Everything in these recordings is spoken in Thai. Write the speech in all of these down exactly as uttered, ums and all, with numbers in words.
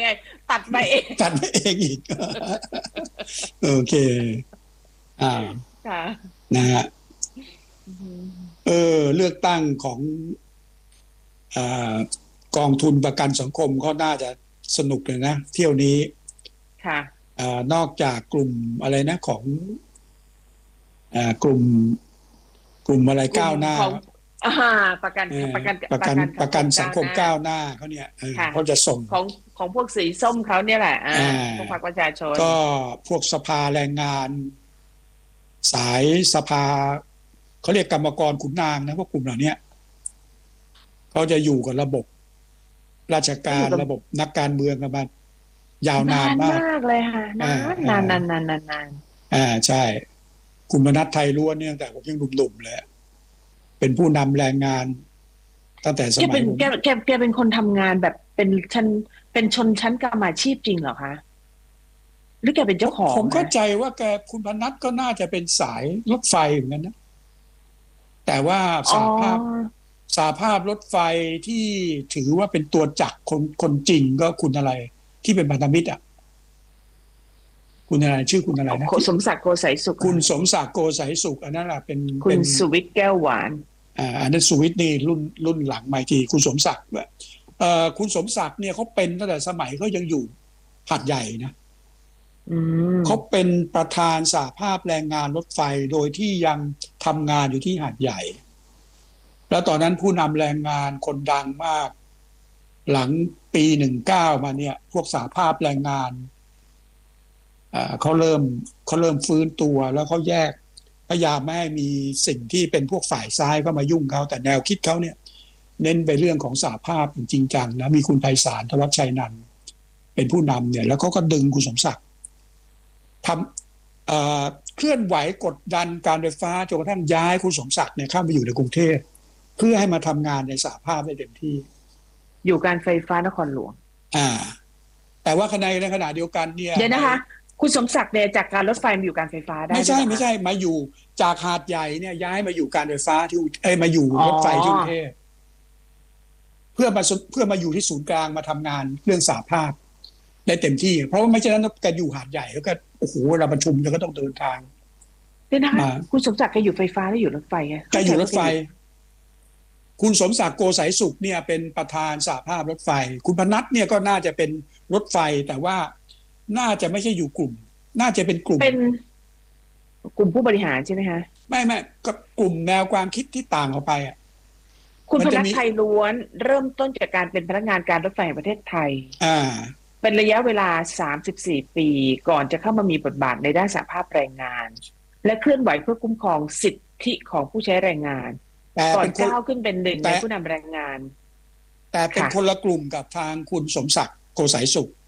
ไงตัดมาเองตัดมาเองอีกโอเคอ่าค่ะนะฮะอือฮึเออเลือกตั้งของอ่ากองทุนประกันสังคมก็น่าจะสนุกเลยนะเที่ยวนี้ค่ะอ่านอกจากกลุ่มอะไรนะของอ่ากลุ่มกลุ่มอะไรกลุ่มก้าวหน้าของอ่าประกันเออประกันประกันประกันประกันสังคมสังคมก้าวหน้าก้าวหน้าเขาเนี่ยเออค่ะเขาจะส่งของของพวกสีส้มเขาเนี่ยแหละอ่าอ่พวกพรรคาประชาชนก็พวกสภาแรงงานสายสภาเขาเรียกกรรมกรขุนนางนะพวกกลุ่มเหล่านี้เขาจะอยู่กับระบบราชการก็อยู่กับระบบนักการเมืองกันมายาวนานนานมากมากเลยค่ะอ่านานอ่านานนานนานนานนานอ่าใช่คุณมนัสไทยล้วนเนี่ยตั้งแต่ผมยังหนุ่มๆเลยเป็นผู้นำแรงงานตั้งแต่สแกเป็นมัยผมแกแกแกเป็นคนทำงานแบบเป็นชั้นเป็นชนชั้นกรรมาชีพจริงเหรอคะหรือแกเป็นเจ้าของผมเข้านะใจว่าแกคุณพนัสก็น่าจะเป็นสายรถไฟเหมือนกันนะแต่ว่าอ๋อสหภาพสหภาพรถไฟที่ถือว่าเป็นตัวจักรคนคนจริงก็คุณอะไรที่เป็นพันธมิตรอ่ะคุณอะไรชื่อคุณอะไรนะที่สมศักดิ์โกสายสุขคุณอะสมศักดิ์โกสายสุขอันนั้นแหละเป็นคุณเป็นสุวิทย์แก้วหวานอ่าอันนั้นสุวิทย์นี่รุ่นรุ่นหลังมาอีกทีคุณสมศักดิ์เอ่อคุณสมศักดิ์เนี่ยเขาเป็นตั้งแต่สมัยเขายังอยู่หาดใหญ่นะอืมเขาเป็นประธานสหภาพแรงงานรถไฟโดยที่ยังทำงานอยู่ที่หาดใหญ่แล้วตอนนั้นผู้นำแรงงานคนดังมากหลังปีหนึ่งเก้ามาเนี่ยพวกสหภาพแรงงานอ่าเขาเริ่มเขาเริ่มฟื้นตัวแล้วเขาแยกพยายามไม่ให้มีสิ่งที่เป็นพวกฝ่ายซ้ายเข้ามายุ่งเขาแต่แนวคิดเขาเนี่ยเน้นไปเรื่องของสหภาพจริงจังนะมีคุณไพศาลธวัชชัยนันท์เป็นผู้นำเนี่ยแล้วเขาก็ดึงคุณสมศักดิ์ทำเอ่อเคลื่อนไหวกดดันการไฟฟ้าจนกระทั่งย้ายคุณสมศักดิ์เนี่ยเข้ามาอยู่ในกรุงเทพเพื่อให้มาทำงานในสหภาพได้เต็มที่อยู่การไฟฟ้านครหลวงอ่าแต่ว่าในในขณะเดียวกันเนี่ยเดี๋ยวในนะคะคุณสมศักดิ์เนี่ยจากการรถไฟมาอยู่การไฟฟ้าได้ไม่ใช่ไม่ด้วยเหรอคะใช่มาอยู่จากหาดใหญ่เนี่ยย้ายมาอยู่การไฟฟ้าที่เอ้ยมาอยู่อ๋อรถไฟที่กรุงเทพเพื่อมาเพื่อมาอยู่ที่ศูนย์กลางมาทำงานเรื่องสหภาพได้เต็มที่เพราะว่าไม่ใช่นั้นแกอยู่หาดใหญ่แล้วก็โอ้โหเราประชุมแล้วก็ต้องเดินทางเดี๋ยวนะคะมาคุณสมศักดิ์แกอยู่ไฟฟ้าแล้วอยู่รถไฟไงแกเข้าใจอยู่รถไฟว่าแกอยู่คุณสมศักดิ์โกสายสุขเนี่ยเป็นประธานสหภาพรถไฟคุณพนัสเนี่ยก็น่าจะเป็นรถไฟแต่ว่าน่าจะไม่ใช่อยู่กลุ่มน่าจะเป็นกลุ่มเป็นกลุ่มผู้บริหารใช่ไหมคะไม่ไม่ก็กลุ่มแนวความคิดที่ต่างออกไปอ่ะคุณมันจะมีพนัสไทยล้วนเริ่มต้นจากการเป็นพนักงานการรถไฟแห่งประเทศไทยอ่าเป็นระยะเวลาสามสิบสี่ปีก่อนจะเข้ามามีบทบาทในด้านสหภาพแรงงานและเคลื่อนไหวเพื่อคุ้มครองสิทธิของผู้ใช้แรงงานแต่ก่อนเป็นคนก้าวขึ้นเป็นหนึ่งในแต่ผู้นำแรงงานแต่เป็นค่ะคนละกลุ่มกับทางคุณสมศักดิ์โกสายสุข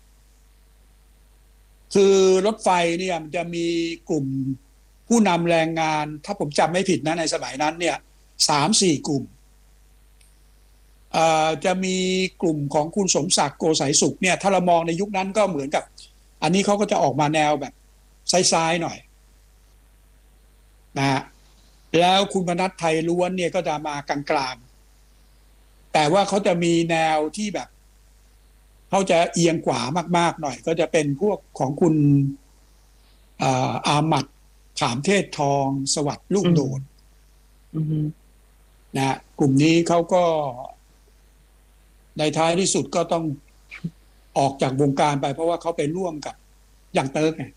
คือรถไฟเนี่ยมันจะมีกลุ่มผู้นำแรงงานถ้าผมจำไม่ผิดนะในสมัยนั้นเนี่ยสามสี่กลุ่มเอ่อจะมีกลุ่มของคุณสมศักดิ์โกสายสุขเนี่ยถ้าเรามองในยุคนั้นก็เหมือนกับอันนี้เขาก็จะออกมาแนวแบบซ้ายๆหน่อยนะฮะแล้วคุณพนัสไทยล้วนเนี่ยก็จะมากลางๆแต่ว่าเขาจะมีแนวที่แบบเขาจะเอียงขวามากๆหน่อยก็จะเป็นพวกของคุณอ่าอาหมัดขามเทศทองสวัสดิ์ลูกอืมโดดอืมนะฮะกลุ่มนี้เขาก็ในท้ายที่สุดก็ต้องออกจากวงการไปเพราะว่าเขาไปร่วมกับยังเติร์กไง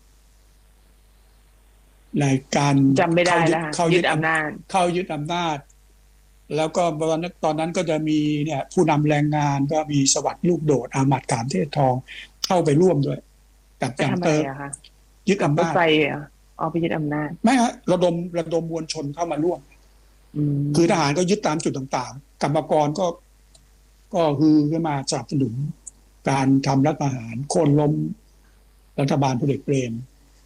ในการจำไม่ได้เข้ายึดแล้วเข้ายึยึดอดอำนาจำเข้ายึดอำนาจแล้วก็ตอนนั้นตอนนั้นก็จะมีเนี่ยผู้นำแรงงานก็มีสวัสดิ์ลูกโดดอาหมัดขามเทศทองเข้าไปร่วมด้วยกับไปยังทำอะไรเติร์กอะคะยึดกับอำนาจรถไฟเหรออ๋อไปยึดอำนาจไม่ฮะระดมระดมมวลชนเข้ามาร่วมอืมคือทหารก็ยึดตามจุดต่างๆกรรมกรก็ก็ฮือขึ้นมาสนับสนุนการทำรัฐประหารโค่นล้มรัฐบาลพลเอกเปรม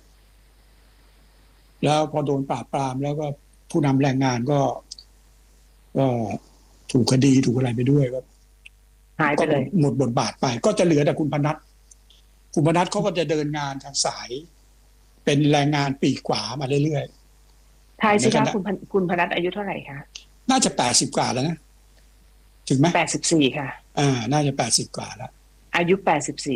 แล้วพอโดนปราบปรามแล้วก็ผู้นำแรงงานก็ก็ถูกคดีถูกอะไรไปด้วยก็หายไปก็เลยหมดบทบาทไปก็จะเหลือแต่คุณพนัสคุณพนัสเขาก็จะเดินงานทางสายเป็นแรงงานปีกขวามาเรื่อยทายๆในสิคะขณะคุณพนคุณพนัสอายุเท่าไหร่คะน่าจะแปดสิบกว่าแล้วนะถึงไหมแปดสิบสี่ค่ะอ่าน่าจะแปดสิบกว่าแล้วอายุแปดสิบสี่